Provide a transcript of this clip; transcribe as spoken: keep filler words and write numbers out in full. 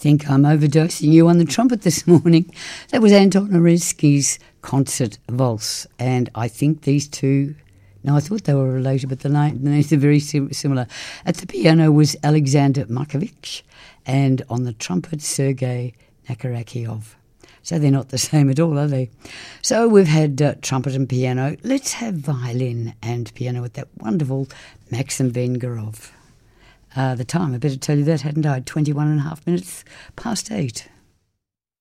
think I'm overdosing you on the trumpet this morning. That was Anton Orensky's Concert Valse, and I think these two, no, I thought they were related, but the names are very sim- similar. At the piano was Alexander Markovich, and on the trumpet, Sergei Nakarakiov. So they're not the same at all, are they? So we've had uh, trumpet and piano. Let's have violin and piano with that wonderful Maxim Vengerov. Uh, the time, I better tell you that, hadn't I? twenty-one and a half minutes past eight.